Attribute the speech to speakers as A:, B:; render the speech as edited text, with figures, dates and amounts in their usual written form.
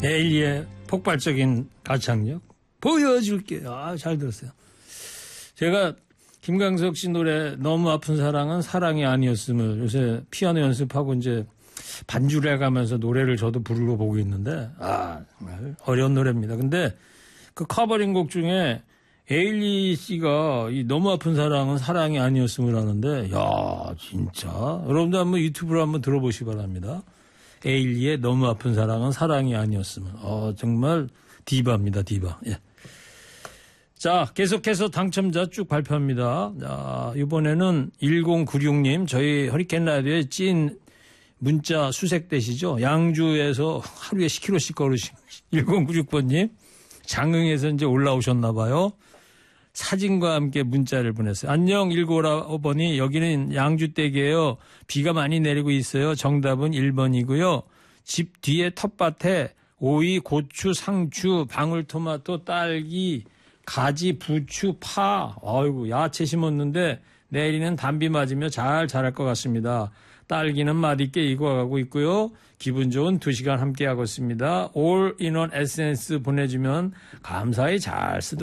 A: 에일리의 폭발적인 가창력 보여줄게. 잘 들었어요. 제가 김광석 씨 노래 너무 아픈 사랑은 사랑이 아니었음을 요새 피아노 연습하고 이제 반주를 해가면서 노래를 저도 부르러 보고 있는데 정말 어려운 노래입니다. 근데 그 커버링 곡 중에 에일리 씨가 이 너무 아픈 사랑은 사랑이 아니었음을 하는데 야 진짜 여러분들 한번 유튜브로 한번 들어보시기 바랍니다. 에일리의 너무 아픈 사랑은 사랑이 아니었음을 정말 디바입니다. 디바. 예. 자, 계속해서 당첨자 쭉 발표합니다. 자, 이번에는 1096님, 저희 허리케인 라디오에 찐 문자 수색되시죠? 양주에서 하루에 10km씩 걸으신 1096번님, 장흥에서 이제 올라오셨나 봐요. 사진과 함께 문자를 보냈어요. 안녕 1995번이 여기는 양주댁이에요. 비가 많이 내리고 있어요. 정답은 1번이고요. 집 뒤에 텃밭에 오이, 고추, 상추, 방울토마토, 딸기, 가지, 부추, 파, 야채 심었는데 내일은 단비 맞으며 잘 자랄 것 같습니다. 딸기는 맛있게 익어가고 있고요. 기분 좋은 2시간 함께하고 있습니다. 올 인원 에센스 보내주면 감사히 잘 쓰도록